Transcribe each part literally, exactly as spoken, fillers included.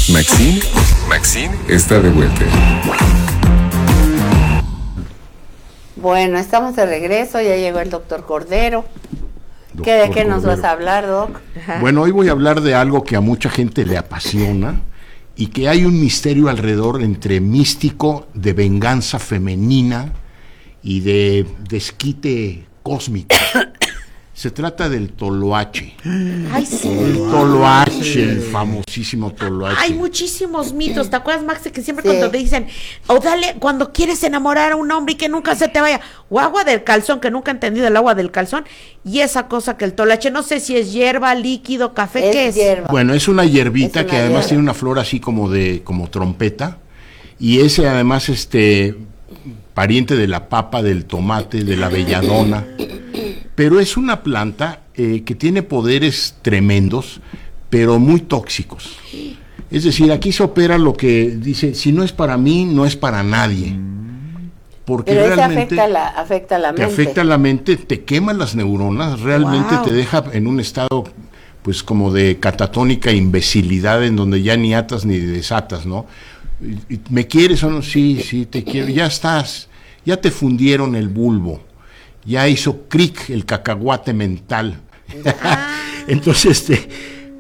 Maxine, Maxine está de vuelta. Bueno, estamos de regreso, ya llegó el doctor Cordero. Doctor ¿Qué, ¿De qué nos Cordero. vas a hablar, Doc? Bueno, hoy voy a hablar de algo que a mucha gente le apasiona y que hay un misterio alrededor entre místico, de venganza femenina y de desquite cósmico. Se trata del toloache. Ay, sí. El toloache, el famosísimo toloache. Hay muchísimos mitos. ¿Te acuerdas, Max, de que siempre Sí. cuando te dicen, o dale, cuando quieres enamorar a un hombre y que nunca se te vaya, o agua del calzón, que nunca he entendido el agua del calzón, y esa cosa que el toloache, no sé si es hierba, líquido, café, Es ¿qué es? hierba. Bueno, es una hierbita Es una que además hierba. tiene una flor así como de como trompeta, y ese además este pariente de la papa, del tomate, de la belladona. Pero es una planta eh, que tiene poderes tremendos, pero muy tóxicos. Es decir, aquí se opera lo que dice, si no es para mí, no es para nadie. Porque Pero ese realmente afecta la, afecta la te mente. afecta la mente, te quema las neuronas, realmente Wow. te deja en un estado pues como de catatónica imbecilidad en donde ya ni atas ni desatas, ¿no? Y- y, ¿me quieres o no? Sí, sí, te quiero, ya estás, ya te fundieron el bulbo, ya hizo cric el cacahuate mental. Entonces, este,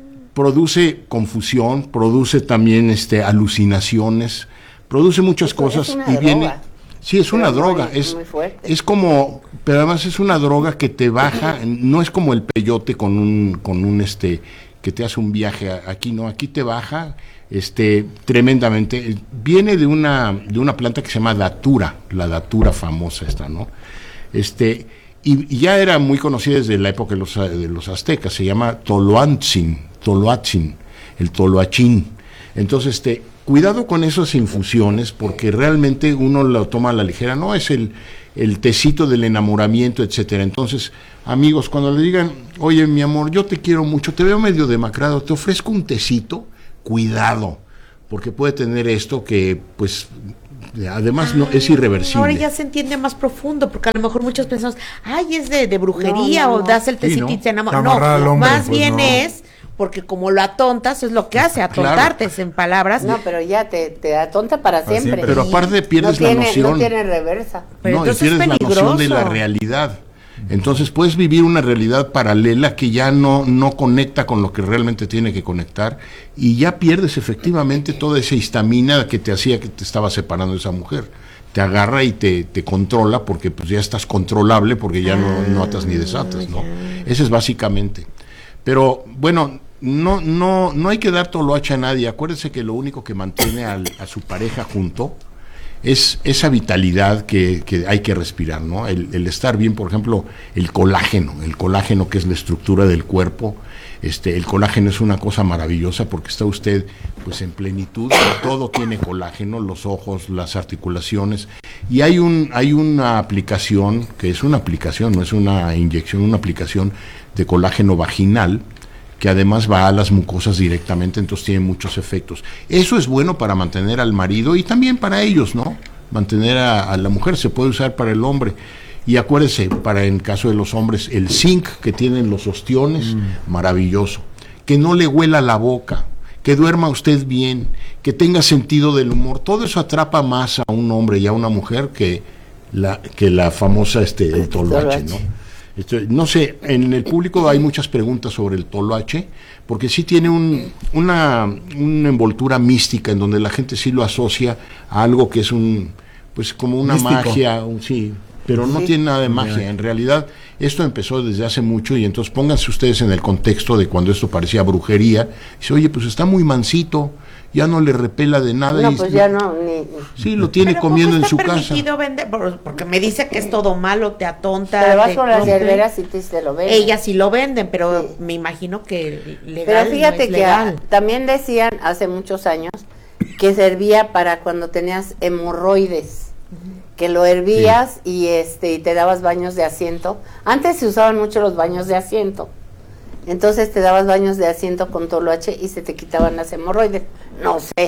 produce confusión, produce también este, alucinaciones, produce muchas Es- cosas es una y viene... droga. Sí, es una Pero muy- droga, es, muy fuerte. es como, pero además es una droga que te baja, no es como el peyote con un, con un este, que te hace un viaje a- aquí, no, aquí te baja, este, tremendamente. Viene de una, de una planta que se llama datura, la datura famosa esta, ¿no? Este, y, y ya era muy conocida desde la época de los, de los aztecas, se llama toloantzin, toloatzin, el toloachín. Entonces, este, cuidado con esas infusiones, porque realmente uno lo toma a la ligera, no es el, el tecito del enamoramiento, etcétera. Entonces, amigos, cuando le digan, oye, mi amor, yo te quiero mucho, te veo medio demacrado, te ofrezco un tecito, cuidado, porque puede tener esto que, pues, además no es irreversible. Ahora ya se entiende más profundo, porque a lo mejor muchos pensamos, ay, es de, de brujería, No, no, o no. das el Sí, tecito ¿no? y te enamoras. De amarrar al No, hombre, más pues, bien no. es porque como lo atontas, es lo que hace, atontarte, es en palabras. No, pero ya te, te atonta para Para siempre. siempre. Pero aparte no pierdes la tiene, noción. no tiene reversa. Pero No, y entonces es pierdes la noción de la peligroso. realidad. Entonces puedes vivir una realidad paralela que ya no, no conecta con lo que realmente tiene que conectar y ya pierdes efectivamente toda esa histamina que te hacía que te estaba separando de esa mujer. Te agarra y te, te controla porque pues ya estás controlable porque ya no, no atas ni desatas, ¿no? Ese es básicamente. Pero bueno, no, no, no hay que dar toloache a nadie. Acuérdense que lo único que mantiene al- a su pareja junto es esa vitalidad que, que hay que respirar, ¿no? El, el estar bien, por ejemplo, el colágeno, el colágeno que es la estructura del cuerpo, este, el colágeno es una cosa maravillosa porque está usted pues en plenitud, todo tiene colágeno, los ojos, las articulaciones, y hay un, hay una aplicación, que es una aplicación, no es una inyección, una aplicación de colágeno vaginal, que además va a las mucosas directamente, entonces tiene muchos efectos. Eso es bueno para mantener al marido y también para ellos, ¿no? Mantener a, a la mujer, se puede usar para el hombre. Y acuérdese, para en caso de los hombres, el zinc que tienen los ostiones, mm. maravilloso. Que no le huela la boca, que duerma usted bien, que tenga sentido del humor. Todo eso atrapa más a un hombre y a una mujer que la, que la famosa este, el toloache, ¿no? Esto, no sé, en el público hay muchas preguntas sobre el toloache, porque sí tiene un, una, una envoltura mística en donde la gente sí lo asocia a algo que es un, pues como una Místico. magia, un, sí, pero no Sí. tiene nada de magia. En realidad, esto empezó desde hace mucho y entonces pónganse ustedes en el contexto de cuando esto parecía brujería. Dice, oye, pues está muy mansito, ya no le repela de nada. No, y pues ya no, ni... Sí, lo tiene Pero comiendo ¿cómo en está su casa. permitido vender? Por- Porque me dice que es todo malo, te atonta. Pero vas te con las rompe. hierberas y te, te lo ven. Ellas sí lo venden, pero Sí. me imagino que legal Pero fíjate no es que legal. a- también decían hace muchos años que servía para cuando tenías hemorroides, que lo hervías y este y te dabas baños de asiento. Antes se usaban mucho los baños de asiento. Entonces te dabas baños de asiento con toloache y se te quitaban las hemorroides. No sé.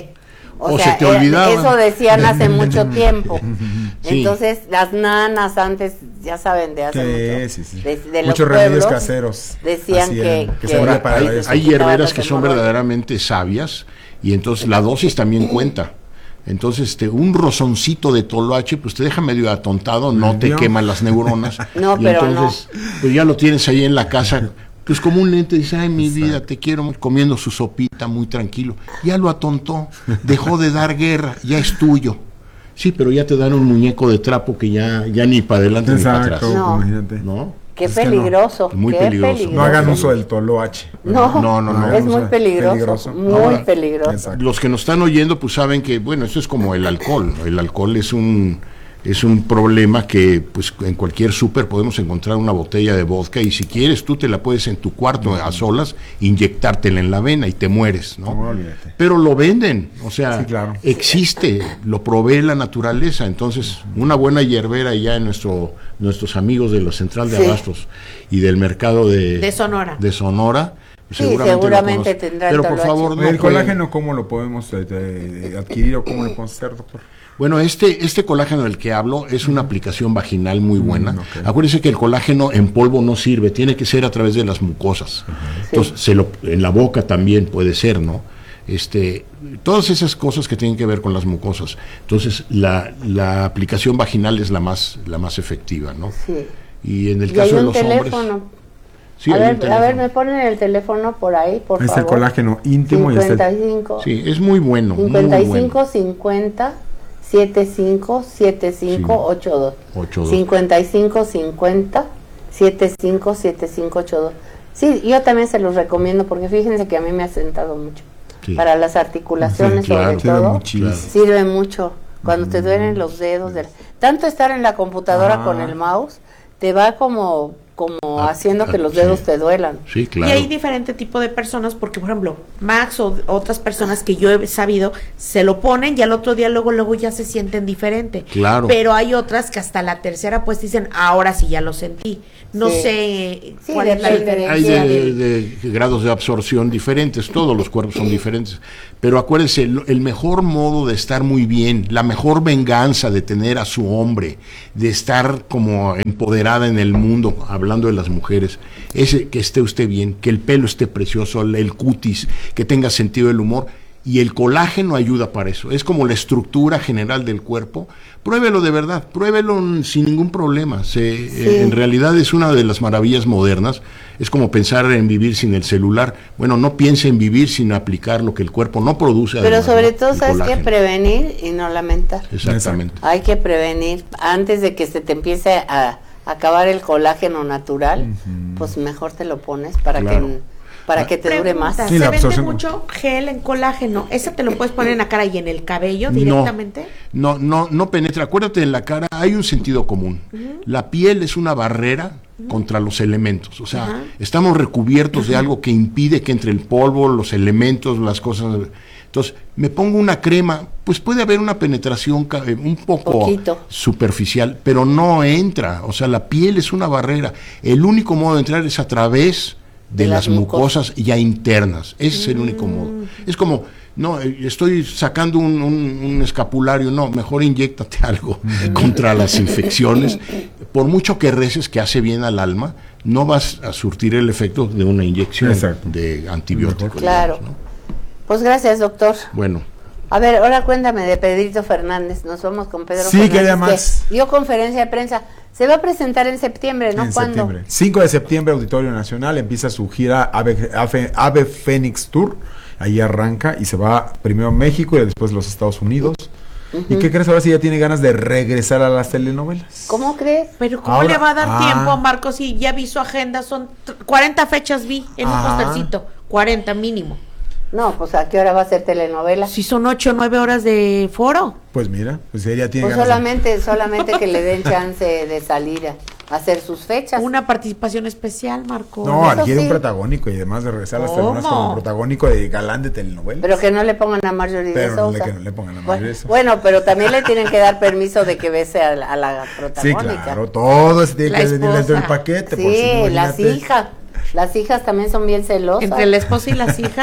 O, o sea, se te era- olvidaba. eso decían hace mucho tiempo. Sí. Entonces, las nanas antes, ya saben, de hace mucho, Sí, sí, sí. de, de los Muchos remedios pueblos, caseros. decían hacían, que- que que- servía Ahora, para hay, eso. hay Quitaban hierberas los que son hemorroides. verdaderamente sabias y entonces la dosis también cuenta. Entonces, este, un rozoncito de toloache, pues te deja medio atontado, no te ¿Vio? quema las neuronas. No, y pero entonces, pues ya lo tienes ahí en la casa, pues como un lente, dice, ay, mi vida, te quiero, comiendo su sopita muy tranquilo. Ya lo atontó, dejó de dar guerra, ya es tuyo. Sí, pero ya te dan un muñeco de trapo que ya, ya ni para adelante ni para Exacto, atrás. No. imagínate. ¿No? Qué Es que no. peligroso. Muy qué peligroso. No hagan uso del toloache. No, No, no, no. es hagan muy uso. peligroso, muy Ahora, peligroso. Exacto. Los que nos están oyendo pues saben que, bueno, esto es como el alcohol. El alcohol es un es un problema que pues en cualquier súper podemos encontrar una botella de vodka y si quieres tú te la puedes en tu cuarto a solas inyectártela en la vena y te mueres, ¿no? No, olvídate. Pero lo venden, o sea, Sí, claro. existe, lo provee la naturaleza. Entonces, una buena hierbera ya en nuestro nuestros amigos de la Central de Sí. Abastos y del mercado de, De Sonora. de Sonora, Sí, seguramente, lo seguramente conocen. tendrá el Pero por toloache. favor, no ¿El pueden- colágeno cómo lo podemos eh, eh, adquirir o cómo lo podemos hacer, doctor? Bueno, este, este colágeno del que hablo es una aplicación vaginal muy buena. Mm, ok. Acuérdense que el colágeno en polvo no sirve, tiene que ser a través de las mucosas. Entonces, se lo, en la boca también puede ser, ¿no? Este, todas esas cosas que tienen que ver con las mucosas. Entonces, la, la aplicación vaginal es la más, la más efectiva, ¿no? Sí. Y en el Y hay caso de un los teléfono. hombres. Sí, a, hay un ver, a ver, teléfono. me ponen el teléfono por ahí, por Ahí está el favor. colágeno íntimo y está el- cincuenta y cinco, Sí, es muy bueno. muy cincuenta y bueno. cinco cincuenta setenta y cinco setenta y cinco ochenta y dos. ochenta y dos. cincuenta y cinco cincuenta setenta y cinco setenta y cinco ochenta y dos. Sí, yo también se los recomiendo porque fíjense que a mí me ha sentado mucho. Sí. Para las articulaciones, Sí, claro. sobre Sirve todo, muchísimo. sirve mucho. Cuando te duelen los dedos, del- tanto estar en la computadora Ah. con el mouse, te va como, como Ah, haciendo que ah, los sí. dedos te duelan. Sí, claro. Y hay diferente tipo de personas, porque por ejemplo, Max o otras personas que yo he sabido, se lo ponen y al otro día luego, luego ya se sienten diferente. Claro. Pero hay otras que hasta la tercera pues dicen, ahora sí ya lo sentí. No Sí. sé Sí, cuál es la depende. diferencia. Hay de, del- de grados de absorción diferentes, todos los cuerpos son diferentes, pero acuérdense, el, el mejor modo de estar muy bien, la mejor venganza de tener a su hombre, de estar como empoderada en el mundo, hablando de las mujeres, es que esté usted bien, que el pelo esté precioso, el, el cutis, que tenga sentido del humor, y el colágeno ayuda para eso, es como la estructura general del cuerpo. Pruébelo de verdad, pruébelo sin ningún problema. Se, eh, en realidad es una de las maravillas modernas. Es como pensar en vivir sin el celular. Bueno, no piense en vivir sin aplicar lo que el cuerpo no produce. Pero además, sobre ¿no? todo, El ¿sabes qué? colágeno. Prevenir y no lamentar. Exactamente. Hay que prevenir. Antes de que se te empiece a acabar el colágeno natural, pues mejor te lo pones para Claro. que para que te dure más. Pregunta, Sí, ¿se la vende absorción- mucho gel en colágeno? ¿Ese te lo puedes poner en la cara y en el cabello No, directamente? No, no, no penetra. Acuérdate, en la cara hay un sentido común. La piel es una barrera contra los elementos. O sea, Ajá. estamos recubiertos de algo que impide que entre el polvo, los elementos, las cosas. Entonces, me pongo una crema, pues puede haber una penetración ca- eh, un poco Poquito. superficial, pero no entra. O sea, la piel es una barrera. El único modo de entrar es a través de, De las las mucosas ya internas. Ese es el único modo. Es como, no, eh, estoy sacando un, un- un escapulario, no, mejor inyéctate algo contra las infecciones. Por mucho que reces que hace bien al alma, no vas a surtir el efecto de una inyección Exacto. de antibiótico. Claro. digamos, ¿no? Pues gracias, doctor. Bueno, A ver, ahora cuéntame de Pedrito Fernández. Nos vamos con Pedro Sí, Fernández. quería que más. Dio conferencia de prensa. Se va a presentar en septiembre, ¿no? En ¿Cuándo? septiembre. cinco de septiembre, Auditorio Nacional, empieza su gira Ave, Ave, Ave Fénix Tour. Ahí arranca y se va primero a México y después a los Estados Unidos. ¿Y qué crees ahora si ya tiene ganas de regresar a las telenovelas? ¿Cómo crees? Pero ¿cómo Ahora- le va a dar ah. tiempo a Marcos si ya vi su agenda? Son t- cuarenta fechas vi en un Ah. postercito. cuarenta mínimo. No, pues ¿a qué hora va a ser telenovela? Si son ocho o nueve horas de foro. Pues mira, pues ella tiene Pues ganas de- solamente, solamente que le den chance de salir a, a hacer sus fechas. Una participación especial, Marcos. No, Eso quiere sí. un protagónico y además de regresar a las ¿Cómo? telenovelas como protagónico de galán de telenovelas. Pero que no le pongan a Marjorie Pero de no Sousa. le- que no le pongan a bueno, Marjorie de Sousa. bueno, pero también le tienen que dar permiso de que bese a la, a la Sí, protagónica. claro, todo se tiene La que venir dentro del esposa. paquete. por si Sí, no, las imagínate. hijas. Las hijas también son bien celosas. Entre la esposa y las hijas.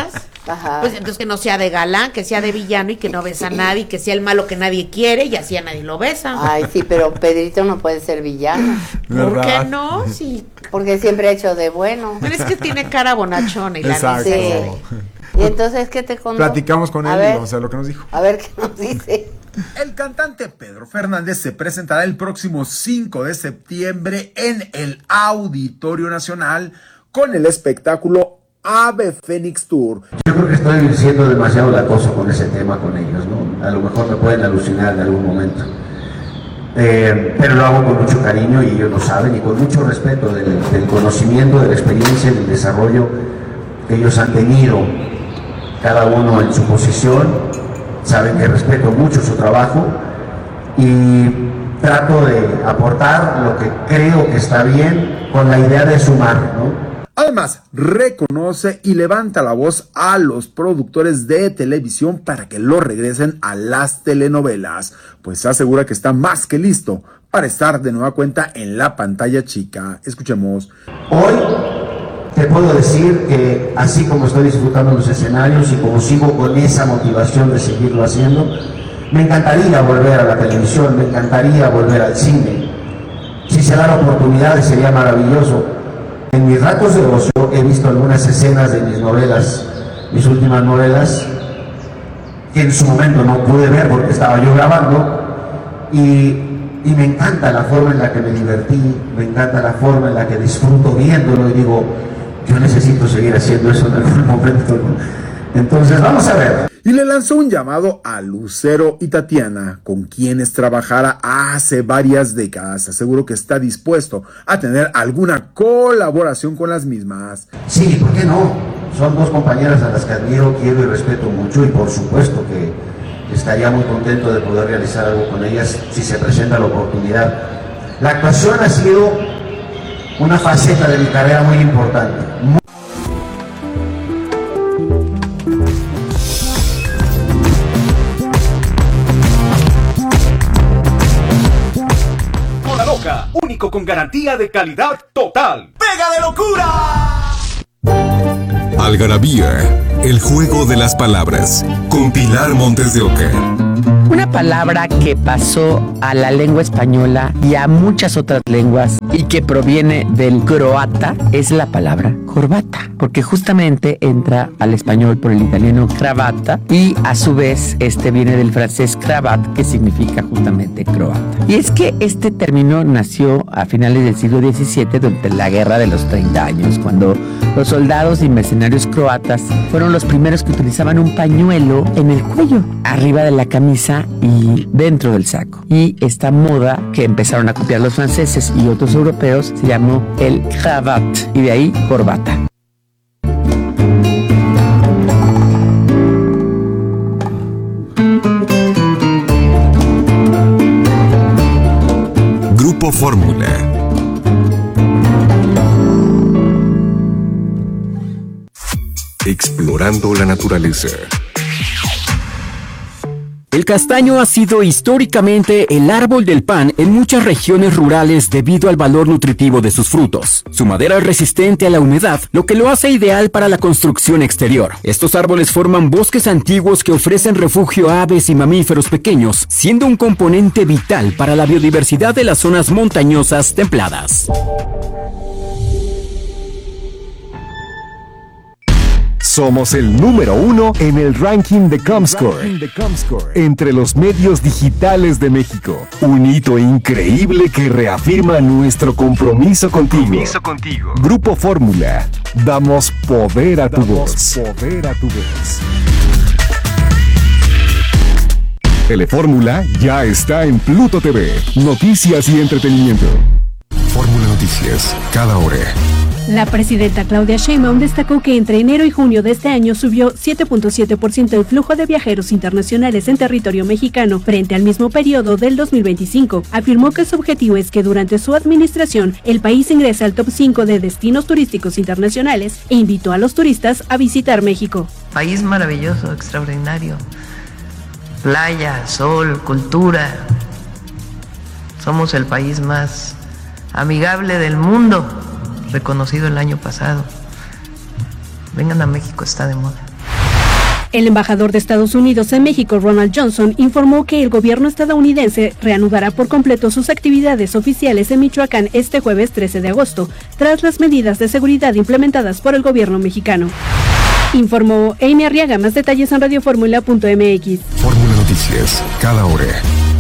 Ajá. Pues entonces que no sea de galán, que sea de villano y que no besa a nadie, que sea el malo que nadie quiere y así a nadie lo besa. Ay, sí, pero Pedrito no puede ser villano. ¿Por qué ¿Verdad? no? Sí. Porque siempre ha hecho de bueno. Pero es que tiene cara bonachona y la Exacto. neta. Sí. Y entonces, ¿qué te contó? Platicamos con A él ver, y vamos a ver lo que nos dijo. A ver qué nos dice. El cantante Pedro Fernández se presentará el próximo cinco de septiembre en el Auditorio Nacional con el espectáculo Ave Fénix Tour. Yo creo que estoy siendo demasiado latoso con ese tema con ellos, ¿no? A lo mejor me pueden alucinar en algún momento. Eh, pero lo hago con mucho cariño y ellos lo saben y con mucho respeto del, del conocimiento, de la experiencia, del desarrollo que ellos han tenido, cada uno en su posición. Saben que respeto mucho su trabajo y trato de aportar lo que creo que está bien con la idea de sumar, ¿no? Además, reconoce y levanta la voz a los productores de televisión para que lo regresen a las telenovelas, pues asegura que está más que listo para estar de nueva cuenta en la pantalla chica. Escuchemos. Hoy te puedo decir que así como estoy disfrutando los escenarios y como sigo con esa motivación de seguirlo haciendo, me encantaría volver a la televisión, me encantaría volver al cine. Si se da la oportunidad sería maravilloso. En mis ratos de ocio he visto algunas escenas de mis novelas, mis últimas novelas, que en su momento no pude ver porque estaba yo grabando, y, y me encanta la forma en la que me divertí, me encanta la forma en la que disfruto viéndolo y digo, yo necesito seguir haciendo eso en algún momento, ¿no? Entonces vamos a ver. Y le lanzó un llamado a Lucero y Tatiana, con quienes trabajara hace varias décadas. Aseguró que está dispuesto a tener alguna colaboración con las mismas. Sí, ¿por qué no? Son dos compañeras a las que admiro, quiero y respeto mucho y por supuesto que estaría muy contento de poder realizar algo con ellas si se presenta la oportunidad. La actuación ha sido una faceta de mi carrera muy importante. Muy Hora Loca, único con garantía de calidad total. ¡Pega de locura! Algarabía, el juego de las palabras, con Pilar Montes de Oca. Una palabra que pasó a la lengua española y a muchas otras lenguas y que proviene del croata es la palabra corbata, porque justamente entra al español por el italiano cravata y a su vez este viene del francés cravat, que significa justamente croata. Y es que este término nació a finales del siglo diecisiete durante la Guerra de los treinta años, cuando los soldados y mercenarios croatas fueron los primeros que utilizaban un pañuelo en el cuello, arriba de la camisa y dentro del saco. Y esta moda que empezaron a copiar los franceses y otros europeos se llamó el cravat y de ahí corbata. Grupo Fórmula. Explorando la naturaleza. El castaño ha sido históricamente el árbol del pan en muchas regiones rurales debido al valor nutritivo de sus frutos. Su madera es resistente a la humedad, lo que lo hace ideal para la construcción exterior. Estos árboles forman bosques antiguos que ofrecen refugio a aves y mamíferos pequeños, siendo un componente vital para la biodiversidad de las zonas montañosas templadas. Somos el número uno en el ranking de Comscore, entre los medios digitales de México. Un hito increíble que reafirma nuestro compromiso contigo. Compromiso contigo. Grupo Fórmula. Damos poder a tu voz. Poder a tu voz. Telefórmula ya está en Pluto T V. Noticias y entretenimiento. Fórmula Noticias, cada hora. La presidenta Claudia Sheinbaum destacó que entre enero y junio de este año subió siete punto siete por ciento el flujo de viajeros internacionales en territorio mexicano frente al mismo periodo del dos mil veinticinco. Afirmó que su objetivo es que durante su administración el país ingrese al top cinco de destinos turísticos internacionales e invitó a los turistas a visitar México. País maravilloso, extraordinario. Playa, sol, cultura. Somos el país más amigable del mundo, reconocido el año pasado. Vengan a México, está de moda. El embajador de Estados Unidos en México, Ronald Johnson, informó que el gobierno estadounidense reanudará por completo sus actividades oficiales en Michoacán este jueves trece de agosto, tras las medidas de seguridad implementadas por el gobierno mexicano. Informó Amy Arriaga. Más detalles en radio fórmula punto m x. Fórmula Noticias, cada hora.